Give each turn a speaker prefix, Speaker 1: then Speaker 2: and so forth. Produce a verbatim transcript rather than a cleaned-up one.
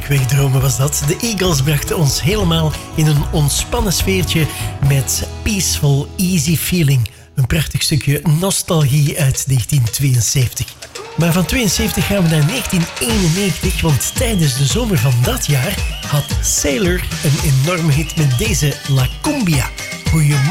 Speaker 1: heerlijk wegdromen was dat. De Eagles brachten ons helemaal in een ontspannen sfeertje met Peaceful Easy Feeling. Een prachtig stukje nostalgie uit negentien tweeënzeventig. Maar van tweeënzeventig gaan we naar negentien eenennegentig, want tijdens de zomer van dat jaar had Sailor een enorme hit met deze La Cumbia. Goedemorgen.